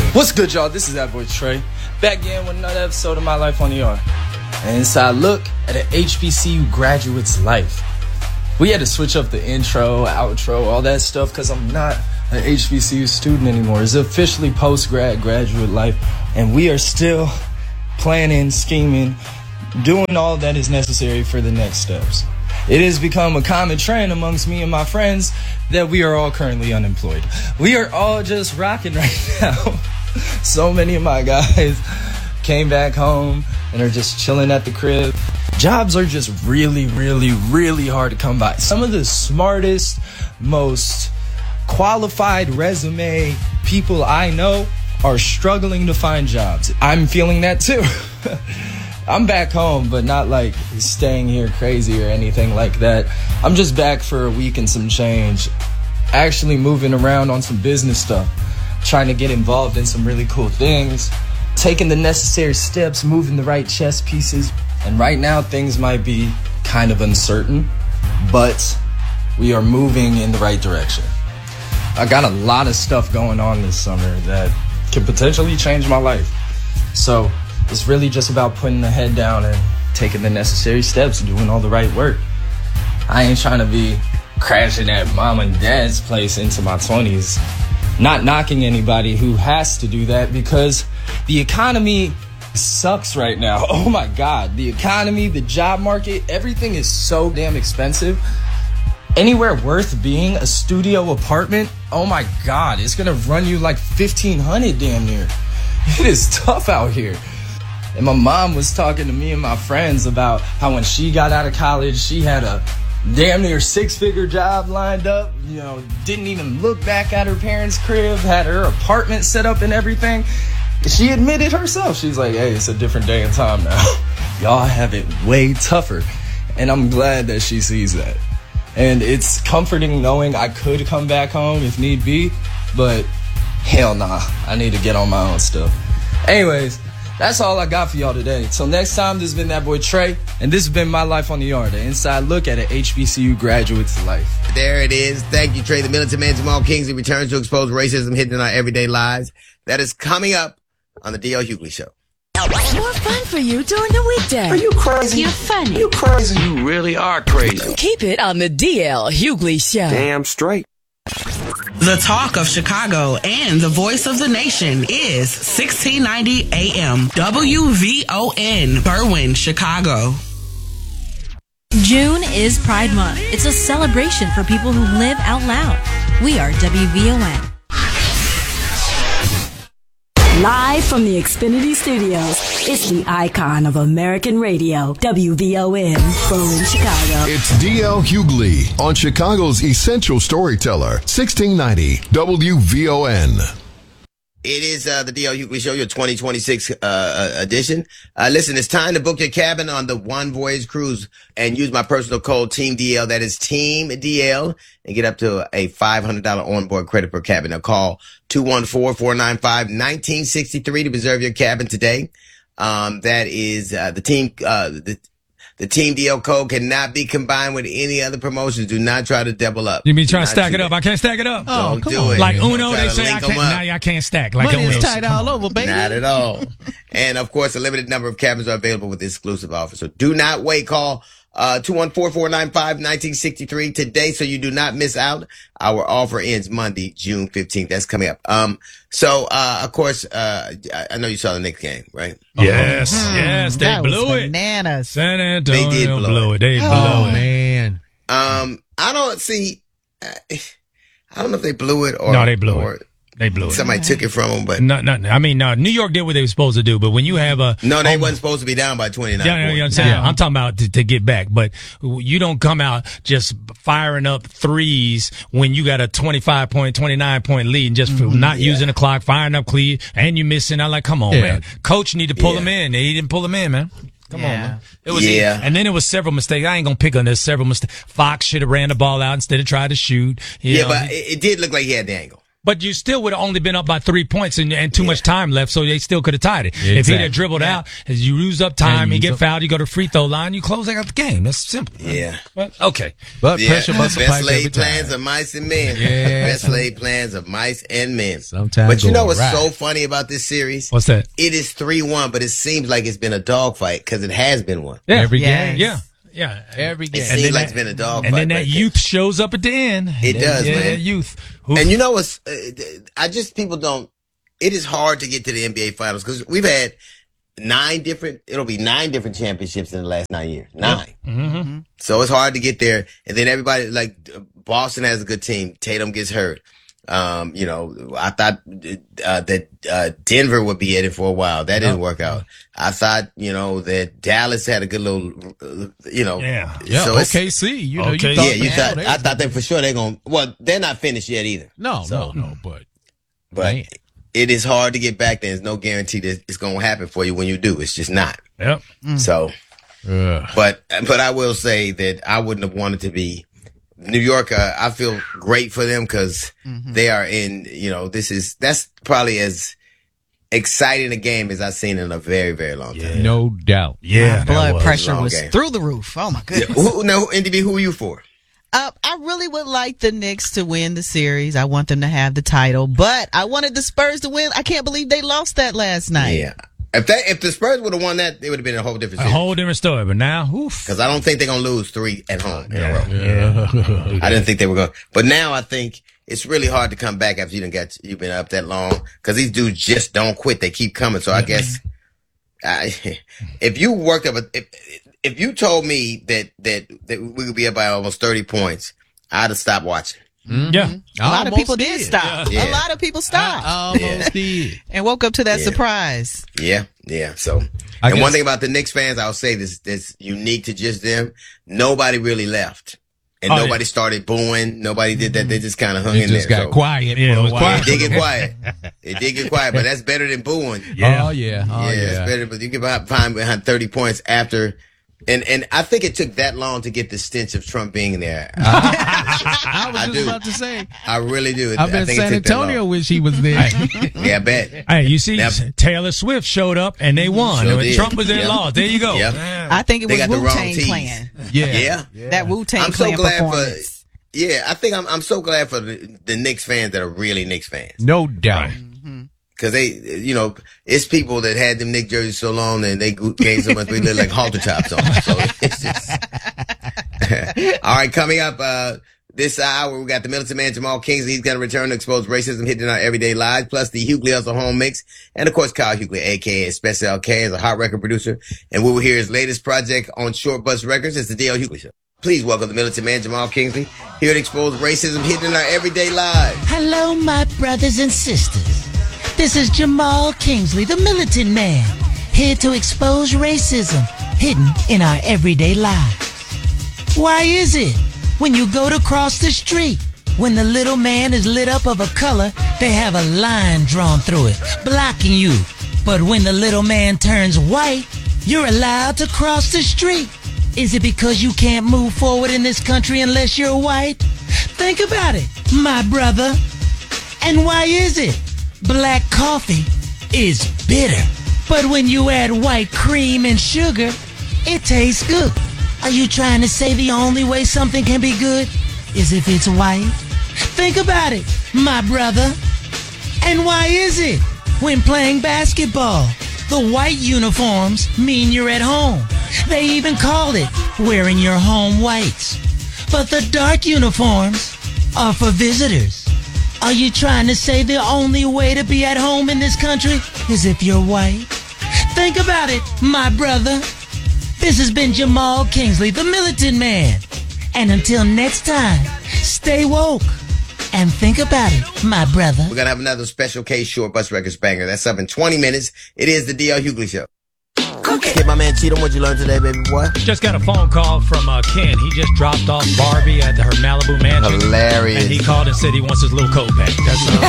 What's good, y'all? This is that boy Trey, back again with another episode of My Life on the Yard. An inside look at an HBCU graduate's life. We had to switch up the intro, outro, all that stuff, because I'm not an HBCU student anymore. It's officially post-grad, graduate life, and we are still planning, scheming, doing all that is necessary for the next steps. It has become a common trend amongst me and my friends that we are all currently unemployed. We are all just rocking right now. So many of my guys came back home and are just chilling at the crib. Jobs are just really, really, really hard to come by. Some of the smartest, most qualified resume people I know are struggling to find jobs. I'm feeling that too. I'm back home, but not like staying here crazy or anything like that. I'm just back for a week and some change, actually moving around on some business stuff, trying to get involved in some really cool things, taking the necessary steps, moving the right chess pieces. And right now, things might be kind of uncertain, but we are moving in the right direction. I got a lot of stuff going on this summer that could potentially change my life. So it's really just about putting the head down and taking the necessary steps, doing all the right work. I ain't trying to be crashing at mom and dad's place into my 20s. Not knocking anybody who has to do that, because the economy sucks right now. Oh my God. The economy, the job market, everything is so damn expensive. Anywhere worth being, a studio apartment, oh my God, it's gonna run you like $1,500 damn near. It is tough out here. And my mom was talking to me and my friends about how when she got out of college, she had a damn near 6-figure job lined up, didn't even look back at her parents' crib, had her apartment set up and everything. She admitted herself, she's like, hey, it's a different day and time now. Y'all have it way tougher. And I'm glad that she sees that. And it's comforting knowing I could come back home if need be, but hell nah, I need to get on my own stuff. Anyways, that's all I got for y'all today. Till next time, this has been that boy Trey, and this has been My Life on the Yard, an inside look at an HBCU graduate's life. There it is. Thank you, Trey. The militant man Jamal Kingsley returns to expose racism hidden in our everyday lives. That is coming up on the D.L. Hughley Show. More fun for you during the weekday. Are you crazy? You're funny. You crazy. You really are crazy. Keep it on the D.L. Hughley Show. Damn straight. The talk of Chicago and the voice of the nation is 1690 AM WVON, Berwyn, Chicago. June is Pride Month. It's a celebration for people who live out loud. We are WVON. Live from the Xfinity Studios, it's the icon of American radio, WVON, Berwyn, Chicago. It's D.L. Hughley on Chicago's essential storyteller, 1690 WVON. It is the D.L. Hughley Show, your 2026 edition. Listen, it's time to book your cabin on the One Voyage Cruise and use my personal code Team DL. That is Team DL, and get up to a $500 onboard credit per cabin. Now call 214-495-1963 to reserve your cabin today. That is the Team the Team DL code cannot be combined with any other promotions. Do not try to double up. You mean trying to stack it up? I can't stack it up. Don't do it. Like Uno, they say I can't. Now I can't stack. Like Money is tight all over, baby. Not at all. And of course, a limited number of cabins are available with exclusive offers. So do not wait. Call 214-495-1963 today so you do not miss out. Our offer ends Monday, June 15th. That's coming up. Of course, I know you saw the Knicks game, right? Yes, yes, they that blew was it. Bananas. San Antonio They did blow it. They blew it. Man. I don't see. I don't know if they blew it or No, they blew it. They blew it. Somebody took it from them, but No. I mean, no. New York did what they were supposed to do, but when you have a they wasn't supposed to be down by 29. Yeah, you know what I'm saying? Yeah. I'm talking about to get back, but you don't come out just firing up threes when you got a 29 point lead and just not using the clock, firing up cleat, and you missing. I'm like, come on, man. Coach need to pull him in. He didn't pull him in, man. Come on, man. It was and then it was several mistakes. I ain't gonna pick on this. Several mistakes. Fox should have ran the ball out instead of tried to shoot. You know? But it did look like he had the angle. But you still would have only been up by 3 points and too much time left, so they still could have tied it. Yeah, if exactly. he'd have dribbled out, as you lose up time, you get fouled, you go to free throw line, you close out the game. That's simple. Yeah. But, okay. But pressure busts a best pipe every laid time. plans of mice and men. Yeah. Best laid plans of mice and men. Sometimes But you know what's right. so funny about this series? What's that? It is 3-1, but it seems like it's been a dogfight because it has been one. Yeah. Every Yes. game. Yeah. Yeah. Every It game. seems like it's been a dogfight. And then that right youth shows up at the end. It does, yeah, man. that youth. there. And you know what's, people don't, it is hard to get to the NBA finals because we've had 9 different championships in the last 9 years. 9. Mm-hmm. So it's hard to get there. And then everybody, like, Boston has a good team. Tatum gets hurt. I thought that Denver would be in it for a while. That didn't work out. I thought, that Dallas had a good little, Yeah. Yeah, So it's, OKC. You Okay. thought I thought that for sure they're not finished yet either. No, but man. It is hard to get back there. There's no guarantee that it's going to happen for you when you do. It's just not. Yep. So, but I will say that I wouldn't have wanted to be New York. I feel great for them because they are in, that's probably as exciting a game as I've seen in a very, very long time. No doubt. Yeah. Blood pressure long was game. through the roof. Oh my goodness. NDB, who are you for? I really would like the Knicks to win the series. I want them to have the title, but I wanted the Spurs to win. I can't believe they lost that last night. Yeah. If the Spurs would have won that, they would have been a whole different A series. whole different story. But now, oof. Because I don't think they're going to lose 3 at home in a row. I didn't think they were going to. But now I think it's really hard to come back after you've been up that long. Because these dudes just don't quit. They keep coming. So I guess if you worked up if you told me that we could be up by almost 30 points, I'd have stopped watching. Yeah. A lot of people did stop. Yeah. A lot of people stopped. Almost did. And woke up to that surprise. Yeah. So, and one thing about the Knicks fans, I'll say that's unique to just them. Nobody really left. And nobody started booing. Nobody did that. They just kind of hung in there. It just got quiet. Yeah, it was quiet. It did get quiet. It did get quiet, but that's better than booing. Yeah. Oh, yeah. It's better, but you get behind 30 points after. And I think it took that long to get the stench of Trump being there. I was just about to say. I really do. I bet San Antonio wish he was there. Yeah, I bet. Hey, you see, Taylor Swift showed up and they won. Sure When did. Trump was there, lost. There you go. Yep. I think it They was got the wrong Wu-Tang tees. Clan. Yeah. That Wu-Tang I'm so Clan glad performance. I think I'm so glad for the Knicks fans that are really Knicks fans. No doubt. Cause they, it's people that had them Knicks jerseys so long and they gained so much, we look like halter tops on them. So it's just, all right, coming up, this hour, we got the militant man, Jamal Kingsley. He's going to return to expose racism hitting our everyday lives, plus the Hughley Hustle Home Mix. And of course, Kyle Hughley, aka Special LK, is a hot record producer. And we will hear his latest project on Short Bus Records. It's the D.L. Hughley Show. Please welcome the militant man, Jamal Kingsley, here to expose racism hitting our everyday lives. Hello, my brothers and sisters. This is Jamal Kingsley, the militant man, here to expose racism hidden in our everyday lives. Why is it when you go to cross the street, when the little man is lit up of a color, they have a line drawn through it, blocking you. But when the little man turns white, you're allowed to cross the street. Is it because you can't move forward in this country unless you're white? Think about it, my brother. And why is it? Black coffee is bitter. But when you add white cream and sugar, it tastes good. Are you trying to say the only way something can be good is if it's white? Think about it, my brother. And why is it when playing basketball, the white uniforms mean you're at home? They even call it wearing your home whites. But the dark uniforms are for visitors. Are you trying to say the only way to be at home in this country is if you're white? Think about it, my brother. This has been Jamal Kingsley, the militant man. And until next time, stay woke and think about it, my brother. We're going to have another Special K Short Bus Records banger. That's up in 20 minutes. It is the D.L. Hughley Show. Okay, my man Cheatham, what'd you learn today, baby boy? Just got a phone call from Ken. He just dropped off Barbie at her Malibu mansion. Hilarious. And he called and said he wants his little coat back. That's